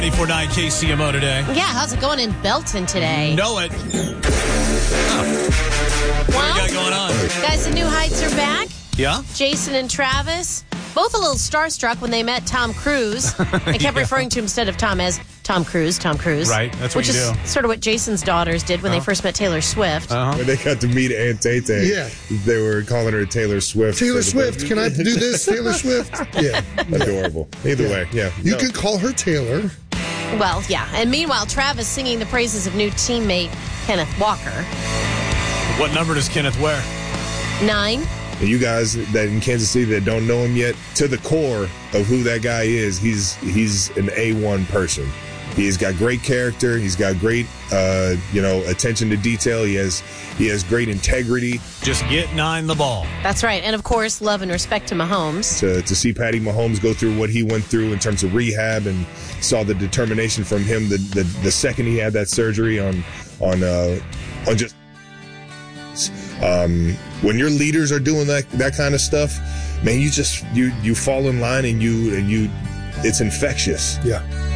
24.9 KCMO today. Yeah, how's it going in Belton today? Know it. What do you got going on? Guys, the New Heights are back. Yeah? Jason and Travis, both a little starstruck when they met Tom Cruise. I kept referring to him instead of Tom as Tom Cruise. Right, that's what which you is do. sort of what Jason's daughters did when they first met Taylor Swift. When they got to meet Aunt Tay Tay, they were calling her Taylor Swift. Taylor Swift, can I do this? Taylor Swift? Yeah. Adorable. Either way, yeah. You could call her Taylor. Well, yeah. And meanwhile, Travis singing the praises of new teammate Kenneth Walker. What number does Kenneth wear? 9. And you guys that in Kansas City that don't know him yet, to the core of who that guy is, he's an A1 person. He's got great character. He's got great, attention to detail. He has great integrity. Just get 9 the ball. That's right. And, of course, love and respect to Mahomes. To see Patty Mahomes go through what he went through in terms of rehab, and saw the determination from him the second he had that surgery on just when your leaders are doing that kind of stuff, man, you fall in line and you it's infectious. Yeah.